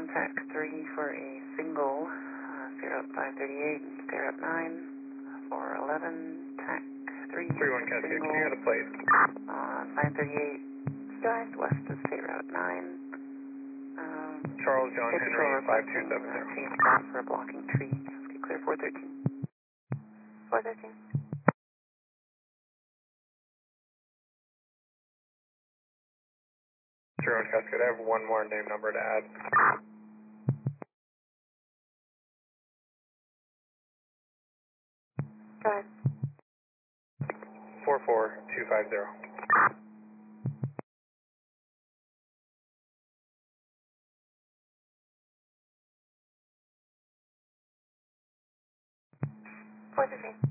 contact 3 for a single, steer up 538, steer up 9, 411, tack 3, 31 Cat 6, single, you got a plate. 938, Drive. west of State Route 9. Charles John State Patrol Henry, requesting 5270. change stop for a blocking tree. Okay, clear 413. 413. Sure, Cascade, I have one more name number to add. Drive. 44250. Four 13.